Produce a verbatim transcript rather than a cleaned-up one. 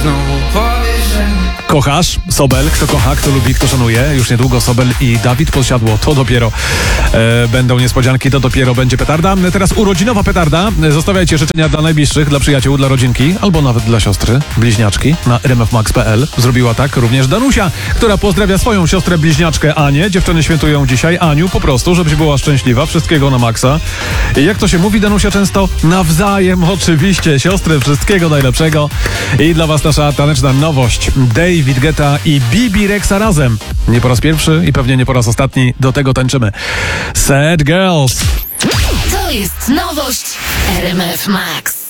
znowu powiesz, że nie. Kochasz? Sobel, kto kocha, kto lubi, kto szanuje. Już niedługo Sobel i Dawid Podsiadło. To dopiero e, będą niespodzianki, to dopiero będzie petarda. Teraz urodzinowa petarda. Zostawiajcie życzenia dla najbliższych, dla przyjaciół, dla rodzinki, albo nawet dla siostry, bliźniaczki na r m f max kropka p l. Zrobiła tak również Danusia, która pozdrawia swoją siostrę bliźniaczkę Anię. Dziewczyny świętują dzisiaj. Aniu, po prostu, żebyś była szczęśliwa. Wszystkiego na maksa. I jak to się mówi, Danusia, często nawzajem, oczywiście. Siostry, wszystkiego najlepszego. I dla was nasza taneczna nowość. David Guetta i Bibi Rexa razem. Nie po raz pierwszy i pewnie nie po raz ostatni do tego tańczymy. Sad Girls. To jest nowość R M F Max.